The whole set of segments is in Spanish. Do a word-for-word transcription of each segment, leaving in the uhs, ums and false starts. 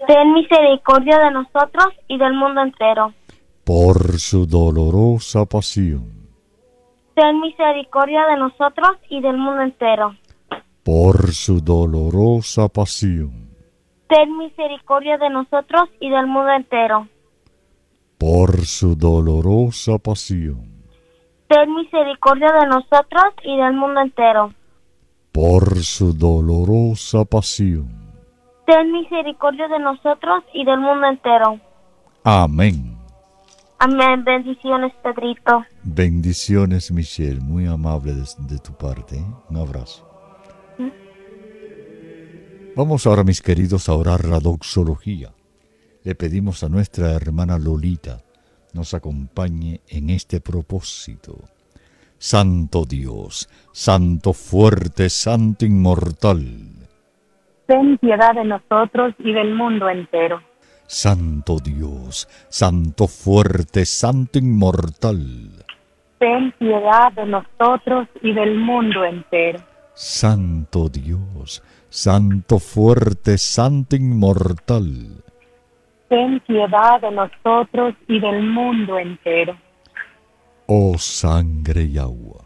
ten misericordia de nosotros y del mundo entero. Por su dolorosa pasión. Ten misericordia de nosotros y del mundo entero. Por su dolorosa pasión. Ten misericordia de nosotros y del mundo entero. Por su dolorosa pasión. Ten misericordia de nosotros y del mundo entero. Por su dolorosa pasión. Ten misericordia de nosotros y del mundo entero. Amén. Amén. Bendiciones, Pedrito. Bendiciones, Michelle. Muy amable de, de tu parte, ¿eh? Un abrazo. ¿Mm? Vamos ahora, mis queridos, a orar la doxología. Le pedimos a nuestra hermana Lolita nos acompañe en este propósito. Santo Dios, Santo fuerte, Santo inmortal. Ten piedad de nosotros y del mundo entero. Santo Dios, Santo fuerte, Santo inmortal. Ten piedad de nosotros y del mundo entero. Santo Dios, Santo fuerte, Santo inmortal. Ten piedad de nosotros y del mundo entero. Oh sangre y agua.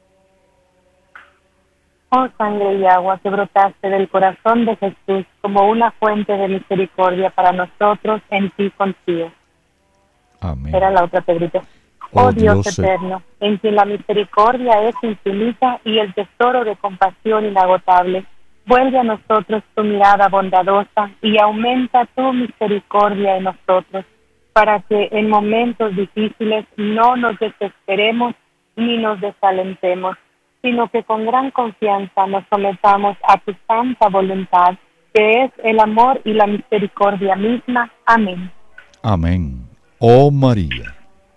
Oh sangre y agua que brotaste del corazón de Jesús como una fuente de misericordia para nosotros, en ti confío. Amén. Era la otra, Pedrito. Oh, oh Dios, Dios eterno, en quien la misericordia es infinita y el tesoro de compasión inagotable, vuelve a nosotros tu mirada bondadosa y aumenta tu misericordia en nosotros, para que en momentos difíciles no nos desesperemos ni nos desalentemos, sino que con gran confianza nos sometamos a tu santa voluntad, que es el amor y la misericordia misma. Amén. Amén. Oh María.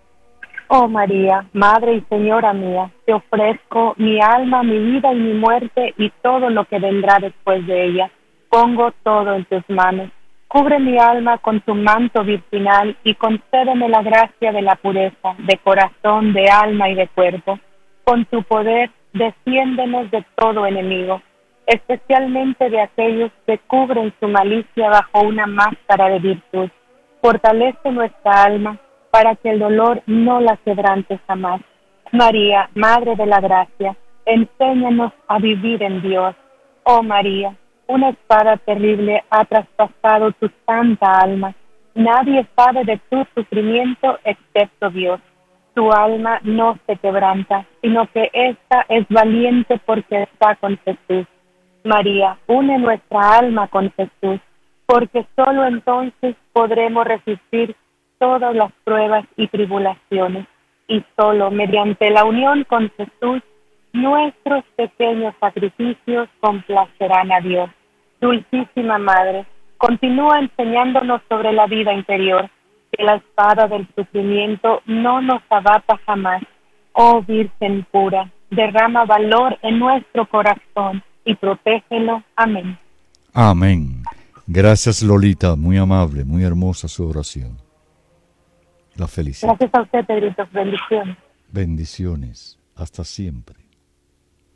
Oh María, Madre y Señora mía, te ofrezco mi alma, mi vida y mi muerte y todo lo que vendrá después de ella. Pongo todo en tus manos. Cubre mi alma con tu manto virginal y concédeme la gracia de la pureza, de corazón, de alma y de cuerpo. Con tu poder, defiéndenos de todo enemigo, especialmente de aquellos que cubren su malicia bajo una máscara de virtud. Fortalece nuestra alma para que el dolor no la quebrante jamás. María, Madre de la Gracia, enséñanos a vivir en Dios. Oh María, una espada terrible ha traspasado tu santa alma. Nadie sabe de tu sufrimiento excepto Dios. Tu alma no se quebranta, sino que ésta es valiente porque está con Jesús. María, une nuestra alma con Jesús, porque solo entonces podremos resistir todas las pruebas y tribulaciones, y solo mediante la unión con Jesús, nuestros pequeños sacrificios complacerán a Dios. Dulcísima Madre, continúa enseñándonos sobre la vida interior, que la espada del sufrimiento no nos abata jamás. Oh Virgen pura, derrama valor en nuestro corazón y protégelo. Amén. Amén. Gracias, Lolita, muy amable, muy hermosa su oración. La felicito. Gracias a usted, Pedrito. Bendiciones. Bendiciones. Hasta siempre.